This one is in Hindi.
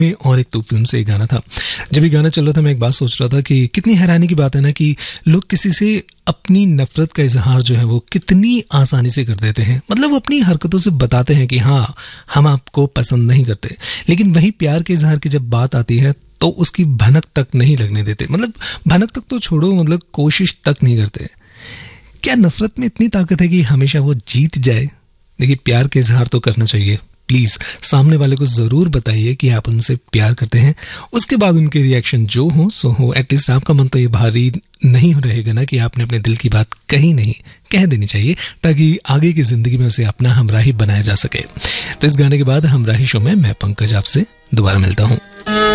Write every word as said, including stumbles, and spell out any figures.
और एक तो फिल्म से ये गाना था। जब ये गाना चल रहा था मैं एक बात सोच रहा था कि कितनी हैरानी की बात है ना कि लोग किसी से अपनी नफरत का इजहार जो है वो कितनी आसानी से कर देते हैं। मतलब वो अपनी हरकतों से बताते हैं कि हाँ हम आपको पसंद नहीं करते, लेकिन वही प्यार के इजहार की जब बात आती है तो उसकी भनक तक नहीं लगने देते। मतलब भनक तक तो छोड़ो, मतलब कोशिश तक नहीं करते। क्या नफरत में इतनी ताकत है कि हमेशा वो जीत जाए? देखिए, प्यार के इजहार तो करना चाहिए। प्लीज सामने वाले को जरूर बताइए कि आप उनसे प्यार करते हैं। उसके बाद उनके रिएक्शन जो हो सो हो, एटलीस्ट आपका मन तो ये भारी नहीं रहेगा ना कि आपने अपने दिल की बात कही नहीं, कह देनी चाहिए ताकि आगे की जिंदगी में उसे अपना हमराही बनाया जा सके। तो इस गाने के बाद हमराही शो में मैं पंकज आपसे दोबारा मिलता हूँ।